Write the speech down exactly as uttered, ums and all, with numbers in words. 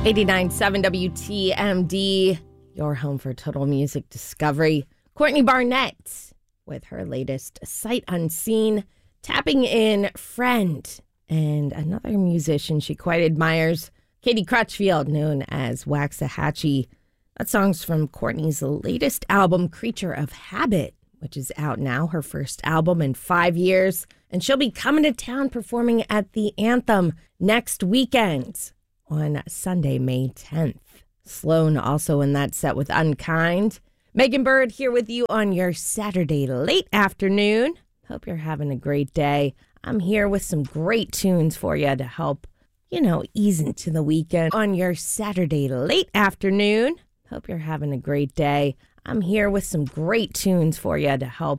eighty-nine point seven W T M D, your home for total music discovery. Courtney Barnett with her latest Sight Unseen, tapping in Friend. And another musician she quite admires, Katie Crutchfield, known as Waxahachie. That song's from Courtney's latest album, Creature of Habit, which is out now, her first album in five years. And she'll be coming to town performing at the Anthem next weekend on Sunday, May tenth. Sloan also in that set with Unkind. Megan Bird here with you on your Saturday late afternoon. Hope you're having a great day. I'm here with some great tunes for you to help, you know, ease into the weekend on your Saturday late afternoon. Hope you're having a great day. I'm here with some great tunes for you to help,